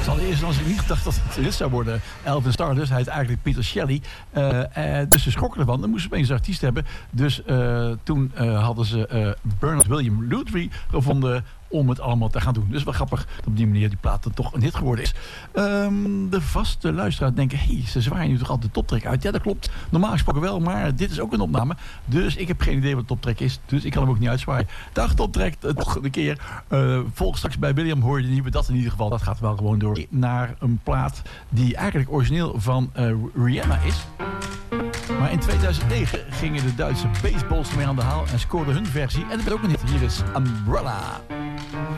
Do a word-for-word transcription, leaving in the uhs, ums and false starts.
Ze hadden eerst als ik niet gedacht dat het dit zou worden. Elvis Stardust, hij heet eigenlijk Peter Shelley. Uh, uh, dus ze schrokken ervan. Dan moesten ze opeens een artiest hebben. Dus uh, toen uh, hadden ze uh, Bernard William Lutry gevonden om het allemaal te gaan doen. Dus wel grappig dat op die manier die plaat dan toch een hit geworden is. Um, de vaste luisteraars denken, hé, hey, ze zwaaien nu toch altijd de toptrack uit? Ja, dat klopt. Normaal gesproken wel, maar dit is ook een opname. Dus ik heb geen idee wat de toptrack is. Dus ik kan hem ook niet uitzwaaien. Dag toptrack, nog een keer. Uh, volg straks bij William hoor je niet, dat in ieder geval. Dat gaat wel gewoon door naar een plaat die eigenlijk origineel van uh, Rihanna is. Maar in tweeduizend negen gingen de Duitse baseballs mee aan de haal en scoorden hun versie. En dat werd ook een hit. Hier is Umbrella.